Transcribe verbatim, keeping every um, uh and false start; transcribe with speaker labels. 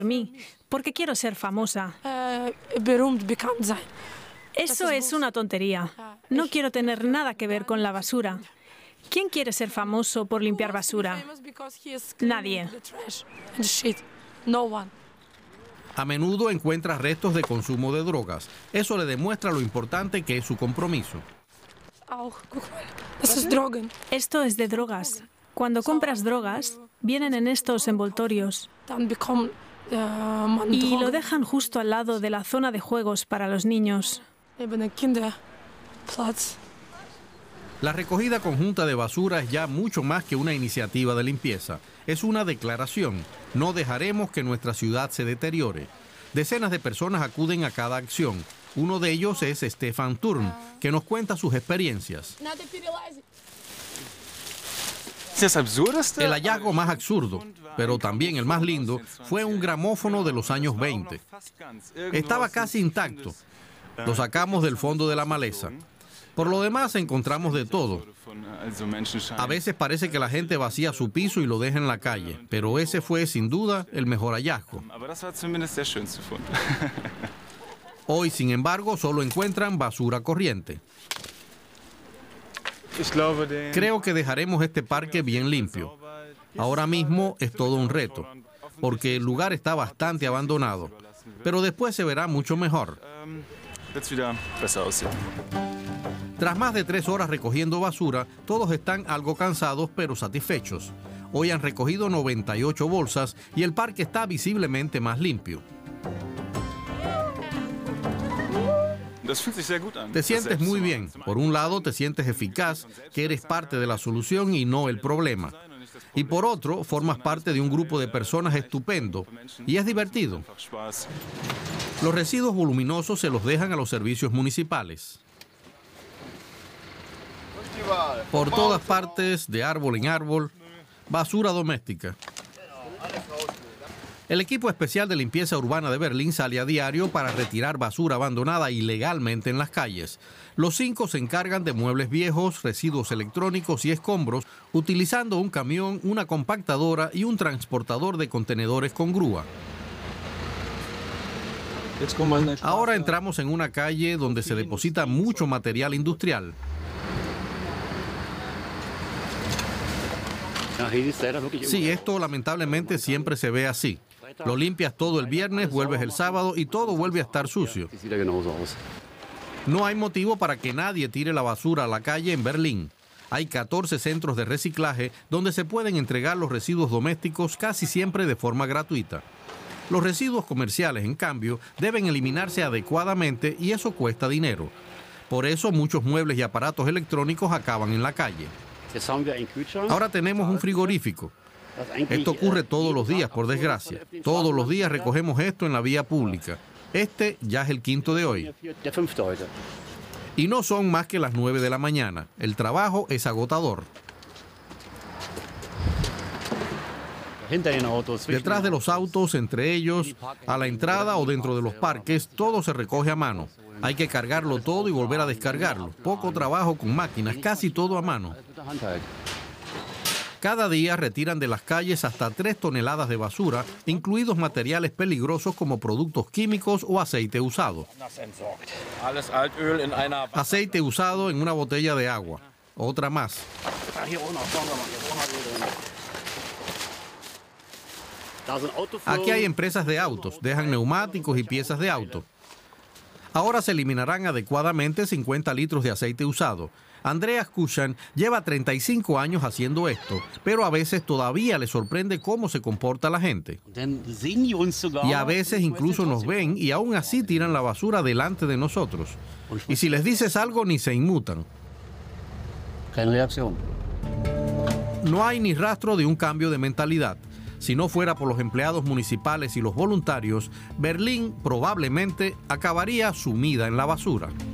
Speaker 1: mí, porque quiero ser famosa.
Speaker 2: eh, beroemd bekend zijn.
Speaker 1: Eso es una tontería. No quiero tener nada que ver con la basura. ¿Quién quiere ser famoso por limpiar basura? Nadie.
Speaker 2: No one.
Speaker 3: A menudo encuentra restos de consumo de drogas. Eso le demuestra lo importante que es su compromiso.
Speaker 2: Auch, guck mal. Das ist drogen.
Speaker 1: Esto es de drogas. Cuando compras drogas, vienen en estos envoltorios
Speaker 2: Dan bekommt eh, man
Speaker 1: y lo
Speaker 2: drogen.
Speaker 1: dejan justo al lado de la zona de juegos para los niños.
Speaker 2: We hebben een kinderplaats.
Speaker 3: La recogida conjunta de basura es ya mucho más que una iniciativa de limpieza. Es una declaración. No dejaremos que nuestra ciudad se deteriore. Decenas de personas acuden a cada acción. Uno de ellos es Stefan Turm, que nos cuenta sus experiencias. El hallazgo más absurdo, pero también el más lindo, fue un gramófono de los años veinte. Estaba casi intacto. Lo sacamos del fondo de la maleza. Por lo demás encontramos de todo. A veces parece que la gente vacía su piso y lo deja en la calle, pero ese fue sin duda el mejor hallazgo. Hoy, sin embargo, solo encuentran basura corriente. Creo que dejaremos este parque bien limpio. Ahora mismo es todo un reto, porque el lugar está bastante abandonado, pero después se verá mucho mejor. Tras más de tres horas recogiendo basura, todos están algo cansados pero satisfechos. Hoy han recogido noventa y ocho bolsas y el parque está visiblemente más limpio. Te sientes muy bien. Por un lado, te sientes eficaz, que eres parte de la solución y no el problema. Y por otro, formas parte de un grupo de personas estupendo y es divertido. Los residuos voluminosos se los dejan a los servicios municipales. Por todas partes, de árbol en árbol, basura doméstica. El equipo especial de limpieza urbana de Berlín sale a diario para retirar basura abandonada ilegalmente en las calles. Los cinco se encargan de muebles viejos, residuos electrónicos y escombros, utilizando un camión, una compactadora y un transportador de contenedores con grúa. Ahora entramos en una calle donde se deposita mucho material industrial. Sí, esto lamentablemente siempre se ve así. Lo limpias todo el viernes, vuelves el sábado y todo vuelve a estar sucio. No hay motivo para que nadie tire la basura a la calle en Berlín. Hay catorce centros de reciclaje donde se pueden entregar los residuos domésticos casi siempre de forma gratuita. Los residuos comerciales, en cambio, deben eliminarse adecuadamente y eso cuesta dinero. Por eso muchos muebles y aparatos electrónicos acaban en la calle. Ahora tenemos un frigorífico. Esto ocurre todos los días, por desgracia. Todos los días recogemos esto en la vía pública. Este ya es el quinto de hoy. Y no son más que las nueve de la mañana. El trabajo es agotador. Detrás de los autos, entre ellos, a la entrada o dentro de los parques, todo se recoge a mano. Hay que cargarlo todo y volver a descargarlo. Poco trabajo con máquinas, casi todo a mano. Cada día retiran de las calles hasta tres toneladas de basura, incluidos materiales peligrosos como productos químicos o aceite usado. Aceite usado en una botella de agua. Otra más. Aquí hay empresas de autos, dejan neumáticos y piezas de auto. Ahora se eliminarán adecuadamente cincuenta litros de aceite usado. Andreas Kuschan lleva treinta y cinco años haciendo esto, pero a veces todavía le sorprende cómo se comporta la gente. Y a veces incluso nos ven y aún así tiran la basura delante de nosotros. Y si les dices algo, ni se inmutan. No hay ni rastro de un cambio de mentalidad. Si no fuera por los empleados municipales y los voluntarios, Berlín probablemente acabaría sumida en la basura.